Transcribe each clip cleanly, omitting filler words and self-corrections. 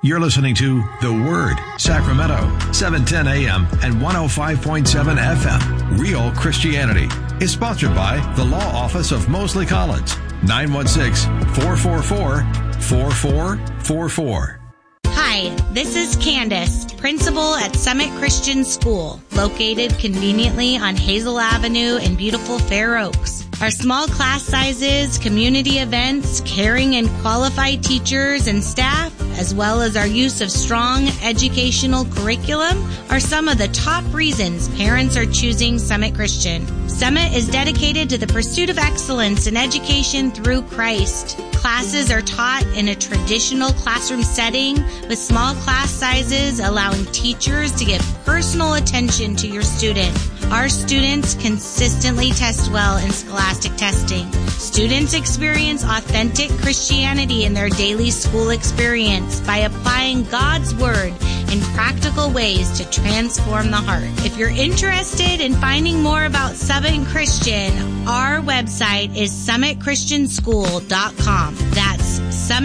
You're listening to The Word, Sacramento, 710 AM and 105.7 FM. Real Christianity is sponsored by the Law Office of Mosley College, 916-444-4444. Hi, this is Candace, principal at Summit Christian School, located conveniently on Hazel Avenue in beautiful Fair Oaks. Our small class sizes, community events, caring and qualified teachers and staff, as well as our use of strong educational curriculum, are some of the top reasons parents are choosing Summit Christian. Summit is dedicated to the pursuit of excellence in education through Christ. Classes are taught in a traditional classroom setting with small class sizes, allowing teachers to give personal attention to your student. Our students consistently test well in scholastic testing. Students experience authentic Christianity in their daily school experience by applying God's Word in practical ways to transform the heart. If you're interested in finding more about Summit Christian, our website is summitchristianschool.com. That's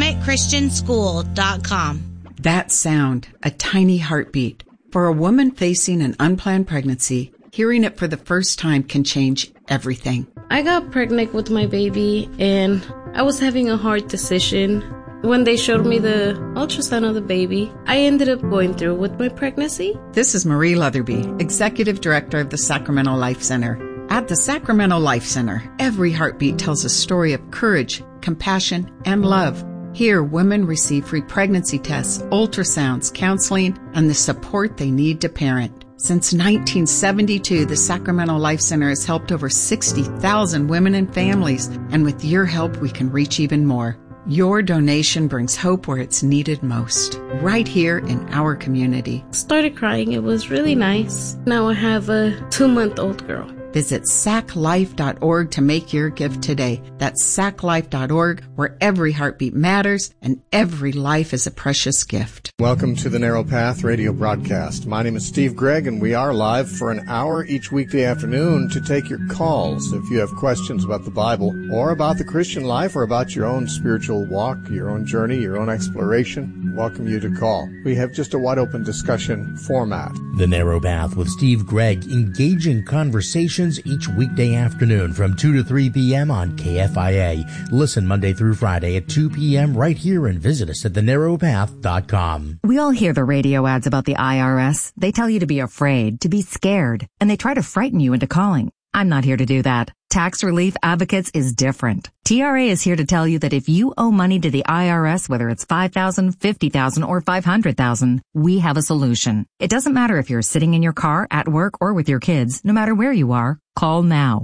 summitchristianschool.com. That sound, a tiny heartbeat. For a woman facing an unplanned pregnancy, hearing it for the first time can change everything. I got pregnant with my baby and I was having a hard decision. When they showed me the ultrasound of the baby, I ended up going through with my pregnancy. This is Marie Leatherby, Executive Director of the Sacramento Life Center. At the Sacramento Life Center, every heartbeat tells a story of courage, compassion, and love. Here, women receive free pregnancy tests, ultrasounds, counseling, and the support they need to parent. Since 1972, the Sacramento Life Center has helped over 60,000 women and families, and with your help, we can reach even more. Your donation brings hope where it's needed most, right here in our community. Started crying. It was really nice. Now I have a 2-month-old girl. Visit saclife.org to make your gift today. That's saclife.org, where every heartbeat matters and every life is a precious gift. Welcome to the Narrow Path radio broadcast. My name is Steve Gregg, and we are live for an hour each weekday afternoon to take your calls. If you have questions about the Bible or about the Christian life or about your own spiritual walk, your own journey, your own exploration, welcome you to call. We have just a wide open discussion format. The Narrow Path with Steve Gregg, engaging conversation each weekday afternoon from 2 to 3 p.m. on KFIA. Listen Monday through Friday at 2 p.m. right here and visit us at thenarrowpath.com. We all hear the radio ads about the IRS. They tell you to be afraid, to be scared, and they try to frighten you into calling. I'm not here to do that. Tax Relief Advocates is different. TRA is here to tell you that if you owe money to the IRS, whether it's $5,000, $50,000, or $500,000, we have a solution. It doesn't matter if you're sitting in your car, at work, or with your kids. No matter where you are, call now.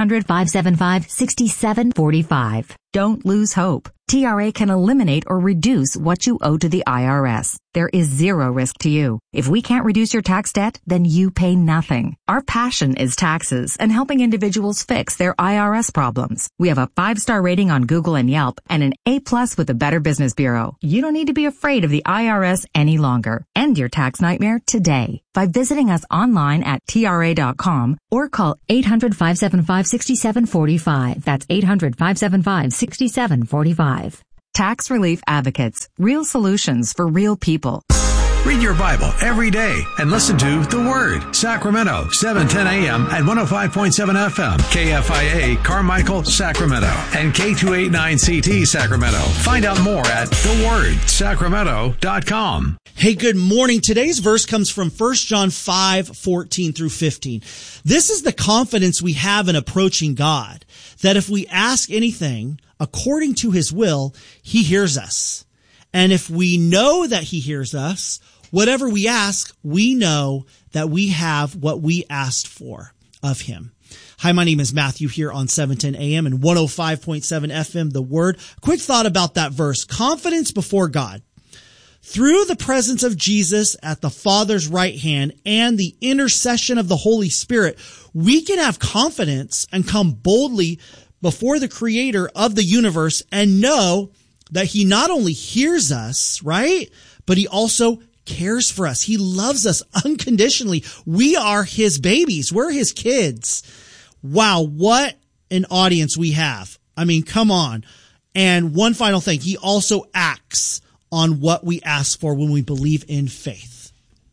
800-575-6745. Don't lose hope. TRA can eliminate or reduce what you owe to the IRS. There is zero risk to you. If we can't reduce your tax debt, then you pay nothing. Our passion is taxes and helping individuals fix their IRS problems. We have a 5-star rating on Google and Yelp and an A+ with the Better Business Bureau. You don't need to be afraid of the IRS any longer. End your tax nightmare today by visiting us online at TRA.com or call 800-575-6745. That's 800-575-6745. Tax Relief Advocates. Real solutions for real people. Read your Bible every day and listen to The Word, Sacramento, 710 AM and 105.7 FM, KFIA, Carmichael, Sacramento, and K289CT, Sacramento. Find out more at thewordsacramento.com. Hey, good morning. Today's verse comes from 1 John 5:14 through 15. This is the confidence we have in approaching God, that if we ask anything according to his will, he hears us. And if we know that he hears us, whatever we ask, we know that we have what we asked for of him. Hi, my name is Matthew here on 710 AM and 105.7 FM, The Word. Quick thought about that verse. Confidence before God. Through the presence of Jesus at the Father's right hand and the intercession of the Holy Spirit, we can have confidence and come boldly before the Creator of the universe and know that he not only hears us, right, but he also cares for us. He loves us unconditionally. We are his babies. We're his kids. Wow, what an audience we have. I mean, come on. And one final thing, he also acts on what we ask for when we believe in faith.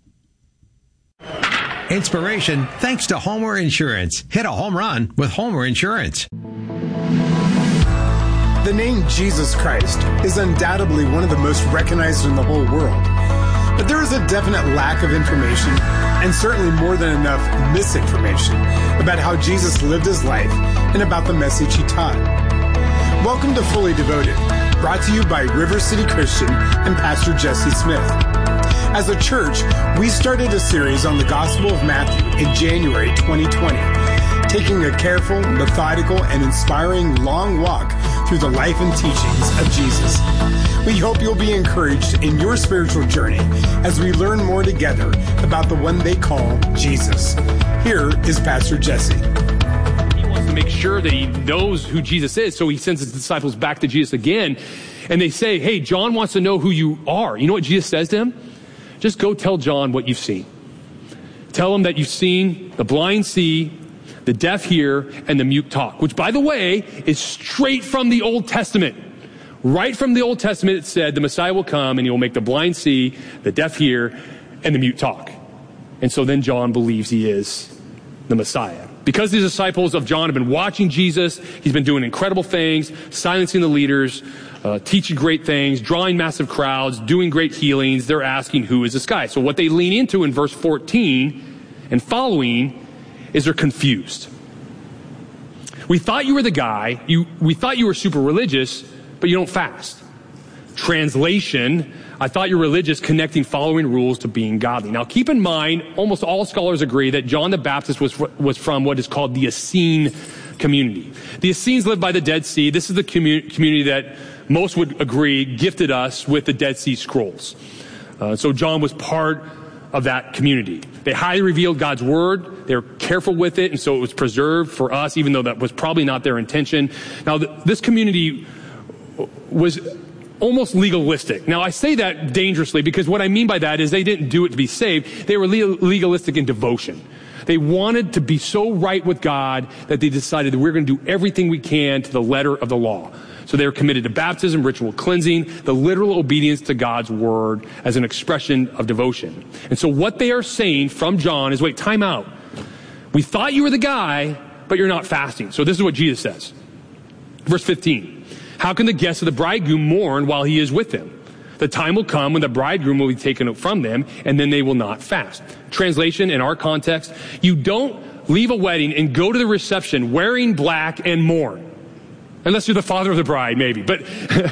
Inspiration thanks to Homer Insurance. Hit a home run with Homer Insurance. The name Jesus Christ is undoubtedly one of the most recognized in the whole world. But there is a definite lack of information, and certainly more than enough misinformation, about how Jesus lived his life and about the message he taught. Welcome to Fully Devoted, brought to you by River City Christian and Pastor Jesse Smith. As a church, we started a series on the Gospel of Matthew in January 2020, taking a careful, methodical, and inspiring long walk through the life and teachings of Jesus. We hope you'll be encouraged in your spiritual journey as we learn more together about the one they call Jesus. Here is Pastor Jesse. He wants to make sure that he knows who Jesus is, so he sends his disciples back to Jesus again. And they say, hey, John wants to know who you are. You know what Jesus says to him? Just go tell John what you've seen. Tell him that you've seen the blind see, the deaf hear, and the mute talk, which, by the way, is straight from the Old Testament. Right from the Old Testament, it said the Messiah will come and he will make the blind see, the deaf hear, and the mute talk. And so then John believes he is the Messiah. Because the disciples of John have been watching Jesus, he's been doing incredible things, silencing the leaders, teaching great things, drawing massive crowds, doing great healings. They're asking, who is this guy? So what they lean into in verse 14 and following is they're confused. We thought you were the guy. We thought you were super religious, but you don't fast. Translation, I thought you were religious, connecting following rules to being godly. Now keep in mind, almost all scholars agree that John the Baptist was from what is called the Essene community. The Essenes lived by the Dead Sea. This is the community that most would agree gifted us with the Dead Sea Scrolls. So John was part of that community. They highly revealed God's word. They were careful with it, and so it was preserved for us, even though that was probably not their intention. Now, this community was almost legalistic. Now, I say that dangerously because what I mean by that is they didn't do it to be saved. They were legalistic in devotion. They wanted to be so right with God that they decided that we're going to do everything we can to the letter of the law. So they were committed to baptism, ritual cleansing, the literal obedience to God's word as an expression of devotion. And so what they are saying from John is, wait, time out. We thought you were the guy, but you're not fasting. So this is what Jesus says. Verse 15. How can the guests of the bridegroom mourn while he is with them? The time will come when the bridegroom will be taken from them, and then they will not fast. Translation in our context, you don't leave a wedding and go to the reception wearing black and mourn. Unless you're the father of the bride, maybe. But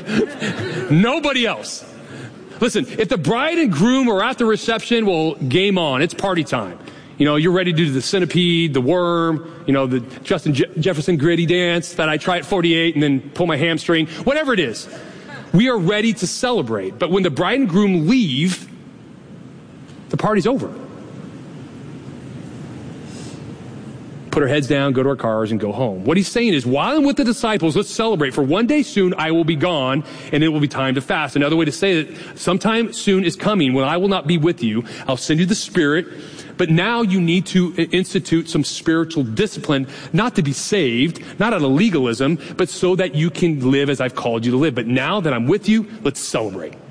nobody else. Listen, if the bride and groom are at the reception, well, game on. It's party time. You know, you're ready to do the centipede, the worm, you know, the Justin Jefferson gritty dance that I try at 48 and then pull my hamstring. Whatever it is. We are ready to celebrate. But when the bride and groom leave, the party's over. Put our heads down, go to our cars, and go home. What he's saying is, while I'm with the disciples, let's celebrate. For one day soon, I will be gone, and it will be time to fast. Another way to say that sometime soon is coming when I will not be with you. I'll send you the Spirit. But now you need to institute some spiritual discipline, not to be saved, not out of legalism, but so that you can live as I've called you to live. But now that I'm with you, let's celebrate.